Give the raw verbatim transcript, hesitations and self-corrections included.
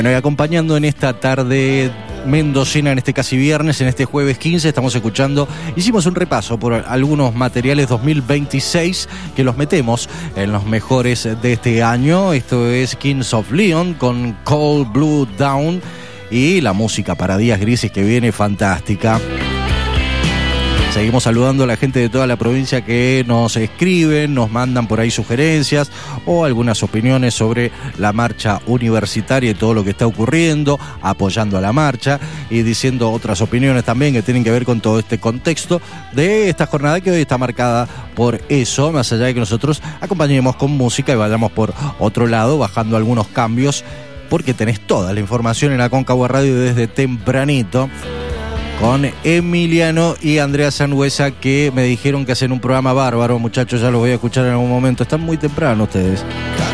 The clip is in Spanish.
Bueno, y acompañando en esta tarde mendocina, en este casi viernes, en este jueves quince, estamos escuchando, hicimos un repaso por algunos materiales dos mil veintiséis que los metemos en los mejores de este año. Esto es Kings of Leon con Cold Blue Dawn y la música para días grises que viene fantástica. Seguimos saludando a la gente de toda la provincia que nos escriben, nos mandan por ahí sugerencias o algunas opiniones sobre la marcha universitaria y todo lo que está ocurriendo, apoyando a la marcha y diciendo otras opiniones también que tienen que ver con todo este contexto de esta jornada que hoy está marcada por eso, más allá de que nosotros acompañemos con música y vayamos por otro lado, bajando algunos cambios, porque tenés toda la información en Aconcagua Radio desde tempranito, con Emiliano y Andrea Sangüesa, que me dijeron que hacen un programa bárbaro. Muchachos, ya los voy a escuchar en algún momento. Están muy temprano ustedes.